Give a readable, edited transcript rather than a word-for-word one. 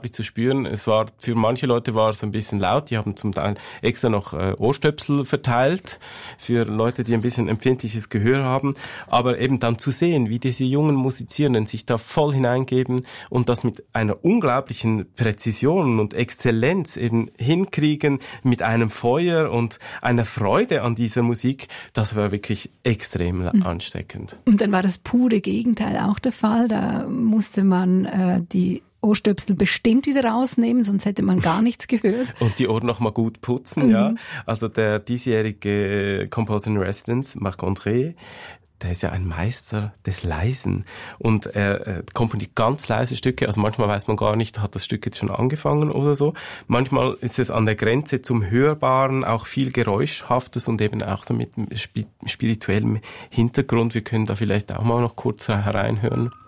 unglaublich zu spüren. Für manche Leute war es ein bisschen laut, die haben zum Teil extra noch Ohrstöpsel verteilt, für Leute, die ein bisschen empfindliches Gehör haben. Aber eben dann zu sehen, wie diese jungen Musizierenden sich da voll hineingeben und das mit einer unglaublichen Präzision und Exzellenz eben hinkriegen, mit einem Feuer und einer Freude an dieser Musik, das war wirklich extrem ansteckend. Und dann war das pure Gegenteil auch der Fall. Da musste man die Ohrstöpsel bestimmt wieder rausnehmen, sonst hätte man gar nichts gehört. Und die Ohren noch mal gut putzen, ja. Also der diesjährige Composer in Residence, Marc-André, der ist ja ein Meister des Leisen und er komponiert ganz leise Stücke, also manchmal weiß man gar nicht, hat das Stück jetzt schon angefangen oder so. Manchmal ist es an der Grenze zum Hörbaren, auch viel Geräuschhaftes und eben auch so mit spirituellem Hintergrund. Wir können da vielleicht auch mal noch kurz hereinhören.